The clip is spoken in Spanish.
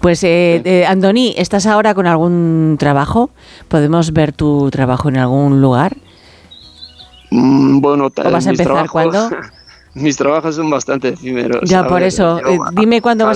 Pues, Andoni, ¿estás ahora con algún trabajo? ¿Podemos ver tu trabajo en algún lugar? Bueno, ¿O vas a empezar cuándo? mis trabajos son bastante efímeros. Ya, A por ver, eso, yo dime cuándo vas